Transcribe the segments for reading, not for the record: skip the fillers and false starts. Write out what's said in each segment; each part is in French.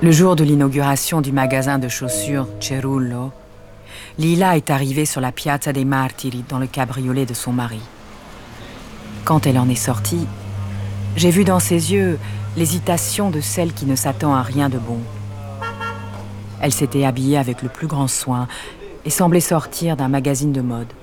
Le jour de l'inauguration du magasin de chaussures Cerullo, Lila est arrivée sur la Piazza dei Martiri dans le cabriolet de son mari. Quand elle en est sortie, j'ai vu dans ses yeux l'hésitation de celle qui ne s'attend à rien de bon. Elle s'était habillée avec le plus grand soin et semblait sortir d'un magazine de mode.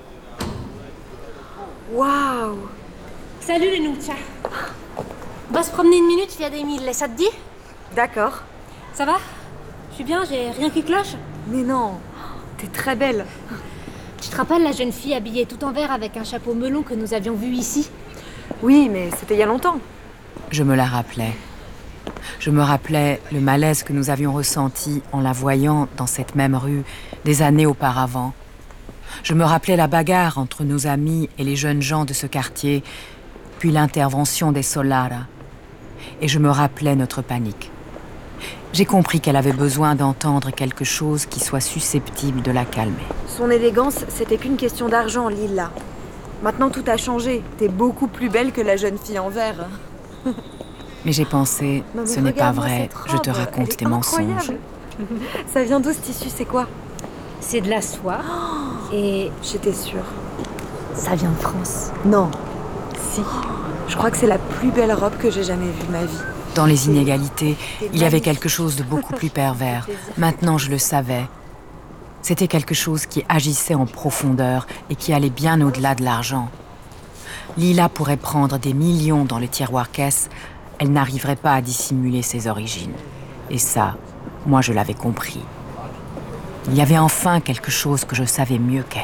Waouh! Salut Lenuccia. On va se promener une minute via des milles, ça te dit? D'accord. Ça va? Je suis bien, j'ai rien qui cloche? Mais non, t'es très belle. Tu te rappelles la jeune fille habillée tout en vert avec un chapeau melon que nous avions vu ici? Oui, mais c'était il y a longtemps. Je me la rappelais. Je me rappelais le malaise que nous avions ressenti en la voyant dans cette même rue des années auparavant. Je me rappelais la bagarre entre nos amis et les jeunes gens de ce quartier, puis l'intervention des Solara. Et je me rappelais notre panique. J'ai compris qu'elle avait besoin d'entendre quelque chose qui soit susceptible de la calmer. Son élégance, c'était qu'une question d'argent, Lila. Maintenant, tout a changé. T'es beaucoup plus belle que la jeune fille en vert. Mais j'ai pensé, Non, mais ce n'est pas regarde-moi vrai, cette robe, je te raconte elle est tes mensonges. incroyable. Ça vient d'où ce tissu, c'est quoi? C'est de la soie. Et J'étais sûre. ça vient de France. Non. Si. Je crois que c'est la plus belle robe que j'ai jamais vue de ma vie. Dans les inégalités, il y avait quelque chose de beaucoup plus pervers. Maintenant, je le savais. C'était quelque chose qui agissait en profondeur et qui allait bien au-delà de l'argent. Lila pourrait prendre des millions dans le tiroir-caisse, elle n'arriverait pas à dissimuler ses origines. Et ça, moi je l'avais compris. Il y avait enfin quelque chose que je savais mieux qu'elle.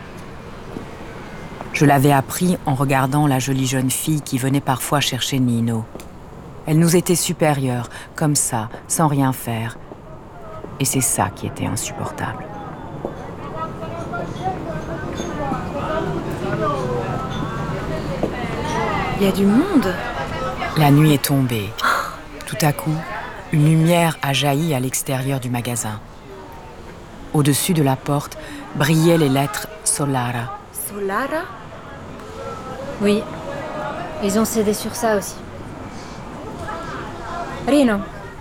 Je l'avais appris en regardant la jolie jeune fille qui venait parfois chercher Nino. Elle nous était supérieure, comme ça, sans rien faire. Et c'est ça qui était insupportable. Il y a du monde. La nuit est tombée. Tout à coup, une lumière a jailli à l'extérieur du magasin. Au-dessus de la porte brillaient les lettres Solara. Solara? Oui, ils ont cédé sur ça aussi. Rino,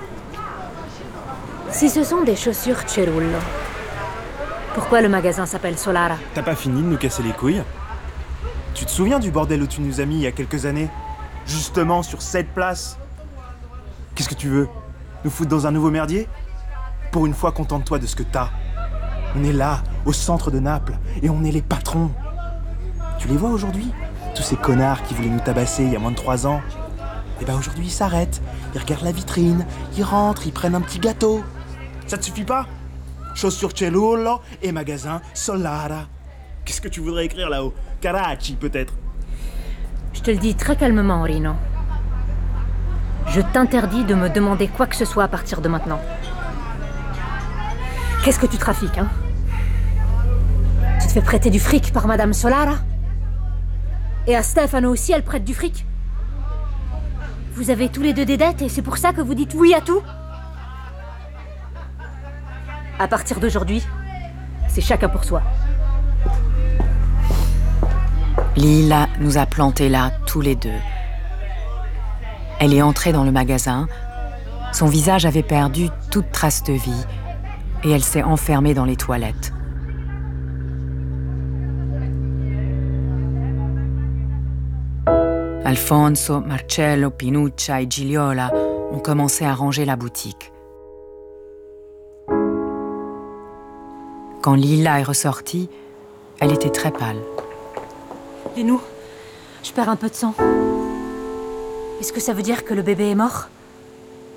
si ce sont des chaussures Cerullo, pourquoi le magasin s'appelle Solara? T'as pas fini de nous casser les couilles? Tu te souviens du bordel où tu nous as mis il y a quelques années? Justement sur cette place. Qu'est-ce que tu veux? Nous foutre dans un nouveau merdier? Pour une fois, contente-toi de ce que t'as. On est là, au centre de Naples, et on est les patrons. Tu les vois aujourd'hui? Tous ces connards qui voulaient nous tabasser il y a moins de 3 ans. Et ben aujourd'hui, ils s'arrêtent, ils regardent la vitrine, ils rentrent, ils prennent un petit gâteau. Ça te suffit pas? Chaussures Cerullo et magasin Solara. Qu'est-ce que tu voudrais écrire là-haut? Karachi, peut-être? Je te le dis très calmement, Rino. Je t'interdis de me demander quoi que ce soit à partir de maintenant. Qu'est-ce que tu trafiques, hein? Tu te fais prêter du fric par Madame Solara? Et à Stefano aussi, elle prête du fric? Vous avez tous les deux des dettes et c'est pour ça que vous dites oui à tout? À partir d'aujourd'hui, c'est chacun pour soi. Lila nous a plantés là, tous les deux. Elle est entrée dans le magasin. Son visage avait perdu toute trace de vie et elle s'est enfermée dans les toilettes. Alfonso, Marcello, Pinuccia et Giliola ont commencé à ranger la boutique. Quand Lila est ressortie, elle était très pâle. Et nous, je perds un peu de sang. Est-ce que ça veut dire que le bébé est mort?